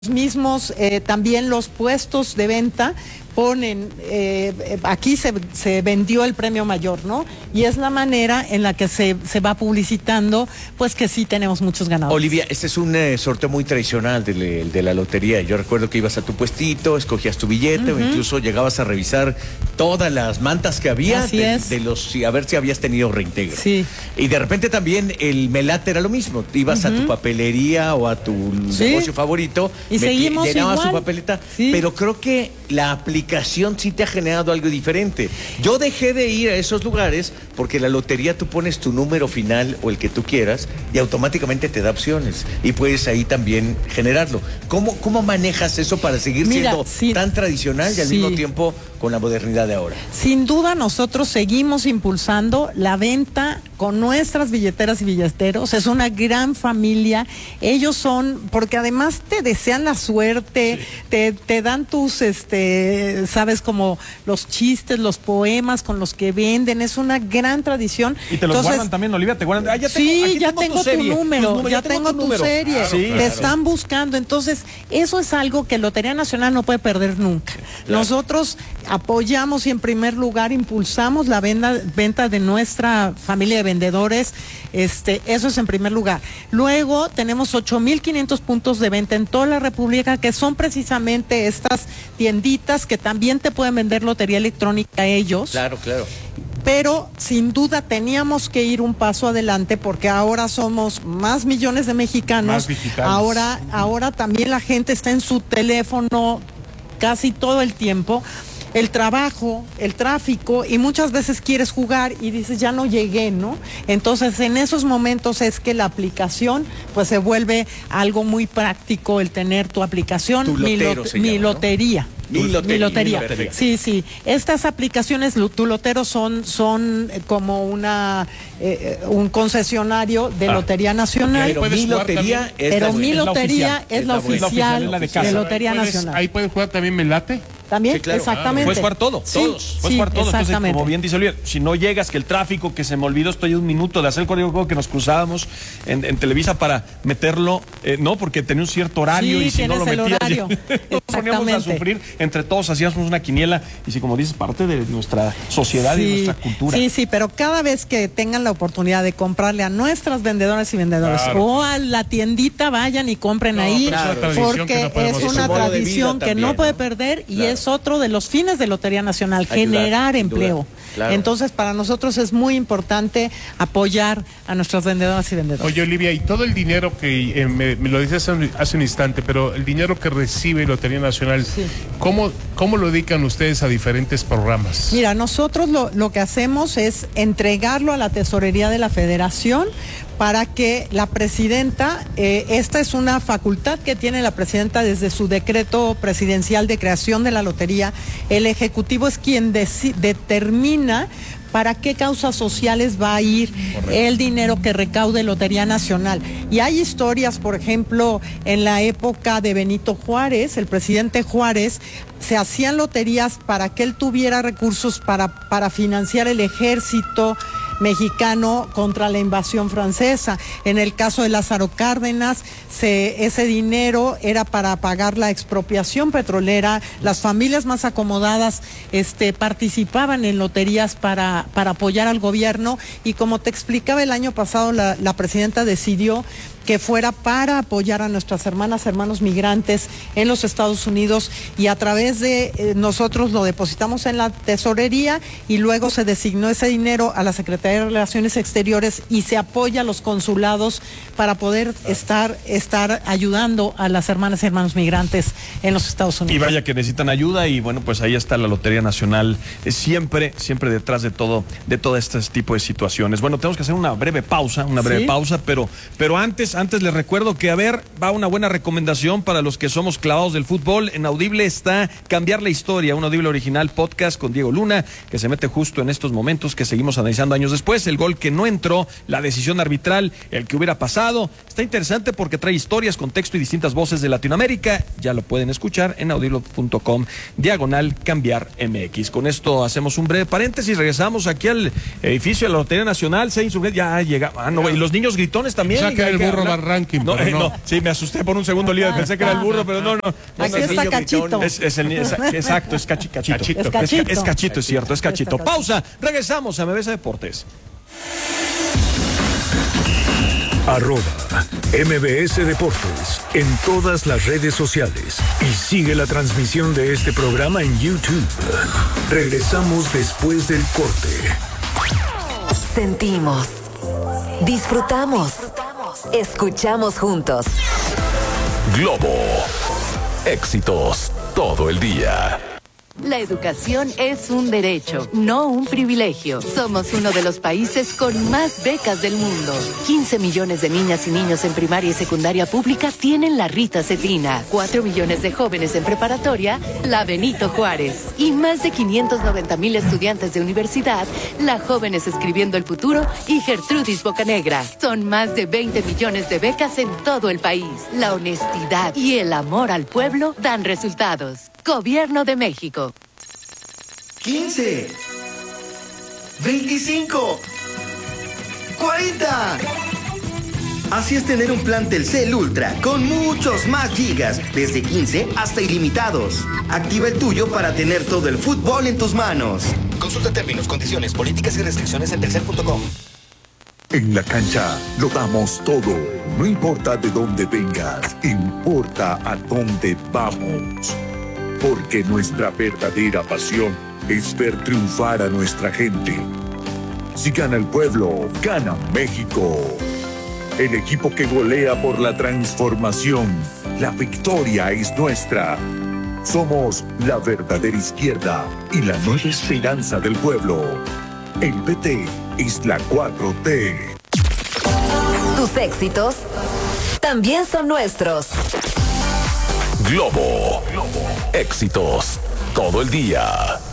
mismos, también los puestos de venta ponen, aquí se vendió el premio mayor, ¿no? Y es la manera en la que se va publicitando, pues que sí tenemos muchos ganadores. Olivia, este es un sorteo muy tradicional de la lotería. Yo recuerdo que ibas a tu puestito, escogías tu billete, o incluso llegabas a revisar todas las mantas que había, a ver si habías tenido reintegro. Sí. Y de repente también el melate era lo mismo. Ibas a tu papelería o a tu negocio favorito, y seguimos llenabas igual. su papeleta, pero creo que la aplicación sí te ha generado algo diferente. Yo dejé de ir a esos lugares porque la lotería tú pones tu número final o el que tú quieras y automáticamente te da opciones y puedes ahí también generarlo. ¿Cómo manejas eso para seguir siendo tan tradicional y al mismo tiempo con la modernidad de ahora? Sin duda nosotros seguimos impulsando la venta con nuestras billeteras y billeteros. Es una gran familia. Ellos son, porque además te desean la suerte, te dan tus, sabes, como los chistes, los poemas con los que venden. Es una gran tradición. Y te los guardan también, Olivia, te guardan. Ya tengo tu número, ya tengo tu serie. Claro, te están buscando. Entonces, eso es algo que Lotería Nacional no puede perder nunca. Claro. Nosotros apoyamos y en primer lugar impulsamos la venta de nuestra familia de vendedores. Eso es en primer lugar. Luego tenemos 8,500 puntos de venta en toda la República, que son precisamente estas tienditas que también te pueden vender lotería electrónica ellos. Claro, claro. Pero sin duda teníamos que ir un paso adelante porque ahora somos más millones de mexicanos. Ahora también la gente está en su teléfono casi todo el tiempo. El trabajo, el tráfico, y muchas veces quieres jugar y dices, ya no llegué, ¿no? Entonces, en esos momentos es que la aplicación, pues se vuelve algo muy práctico el tener tu aplicación, Mi Lotería. Mi lotería. Sí. Estas aplicaciones, Tu Lotero, son como un concesionario de Lotería Nacional. Pero Mi Lotería es la oficial de Lotería Nacional. Ahí puedes jugar también Melate. También, sí, claro. exactamente. Puedes jugar todo, todos. Puedes jugar todo. Entonces, como bien dice Olivia, si no llegas, que el tráfico, que se me olvidó, estoy un minuto de hacer el código que nos cruzábamos en Televisa para meterlo, no, porque tenía un cierto horario y si no lo metías, nos poníamos a sufrir. Entre todos hacíamos una quiniela y si, como dices, parte de nuestra sociedad y nuestra cultura. Sí, pero cada vez que tengan la oportunidad de comprarle a nuestras vendedoras y vendedores o a la tiendita, vayan y compren ahí, porque es una tradición que no puede perder y es otro de los fines de Lotería Nacional, generar empleo. Claro. Entonces, para nosotros es muy importante apoyar a nuestras vendedoras y vendedores. Oye, Olivia, y todo el dinero que, me lo dices hace un instante, pero el dinero que recibe Lotería Nacional, ¿cómo lo dedican ustedes a diferentes programas? Mira, nosotros lo que hacemos es entregarlo a la Tesorería de la Federación para que la presidenta, esta es una facultad que tiene la presidenta desde su decreto presidencial de creación de la lotería. El Ejecutivo es quien determina para qué causas sociales va a ir el dinero que recaude Lotería Nacional. Y hay historias, por ejemplo, en la época de Benito Juárez, el presidente Juárez, se hacían loterías para que él tuviera recursos para financiar el ejército mexicano contra la invasión francesa. En el caso de Lázaro Cárdenas, ese dinero era para pagar la expropiación petrolera. Las familias más acomodadas participaban en loterías para apoyar al gobierno y, como te explicaba, el año pasado la presidenta decidió que fuera para apoyar a nuestras hermanos migrantes en los Estados Unidos, y a través de nosotros lo depositamos en la tesorería y luego se designó ese dinero a la Secretaría de Relaciones Exteriores y se apoya a los consulados para poder estar ayudando a las hermanas y hermanos migrantes en los Estados Unidos. Y vaya que necesitan ayuda, y bueno, pues ahí está la Lotería Nacional, siempre detrás de todo este tipo de situaciones. Bueno, tenemos que hacer una breve pausa, pero antes les recuerdo que, va una buena recomendación para los que somos clavados del fútbol. En Audible está Cambiar la Historia, un Audible original podcast con Diego Luna, que se mete justo en estos momentos que seguimos analizando años después. El gol que no entró, la decisión arbitral, el que hubiera pasado. Está interesante porque trae historias, contexto y distintas voces de Latinoamérica. Ya lo pueden escuchar en audible.com/Cambiar MX. Con esto hacemos un breve paréntesis, regresamos aquí al edificio de la Lotería Nacional. Ya llega. Y los niños gritones también. Saca el burro robar ranking, No, pero no. sí, me asusté por un segundo, Lía, pensé que era el burro, pero no. Aquí está Cachito. Exacto, es Cachito. Cachito. Es Cachito, es cierto, es Cachito. Pausa, regresamos a MBS Deportes. @MBS Deportes en todas las redes sociales y sigue la transmisión de este programa en YouTube. Regresamos después del corte. Sentimos, disfrutamos, escuchamos juntos. Globo. Éxitos todo el día. La educación es un derecho, no un privilegio. Somos uno de los países con más becas del mundo. 15 millones de niñas y niños en primaria y secundaria pública tienen la Rita Cetina. 4 millones de jóvenes en preparatoria, la Benito Juárez. Y más de 590,000 estudiantes de universidad, la Jóvenes Escribiendo el Futuro y Gertrudis Bocanegra. Son más de 20 millones de becas en todo el país. La honestidad y el amor al pueblo dan resultados. Gobierno de México. 15, 25, 40. Así es tener un plan Telcel Ultra con muchos más gigas, desde 15 hasta ilimitados. Activa el tuyo para tener todo el fútbol en tus manos. Consulta términos, condiciones, políticas y restricciones en telcel.com. En la cancha lo damos todo. No importa de dónde vengas, importa a dónde vamos. Porque nuestra verdadera pasión es ver triunfar a nuestra gente. Si gana el pueblo, gana México. El equipo que golea por la transformación. La victoria es nuestra. Somos la verdadera izquierda y la nueva esperanza del pueblo. El PT es la 4T. Tus éxitos también son nuestros. Globo. Éxitos todo el día.